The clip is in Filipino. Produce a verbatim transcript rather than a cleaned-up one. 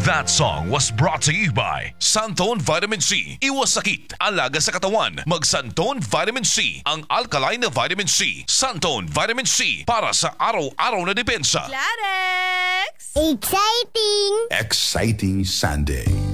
That song was brought to you by Santon Vitamin C. Iwas sakit, alaga sa katawan. Mag Santon Vitamin C, ang alkaline na vitamin C. Santon Vitamin C, para sa araw-araw na depensa. Clarex! Exciting! Exciting Sunday.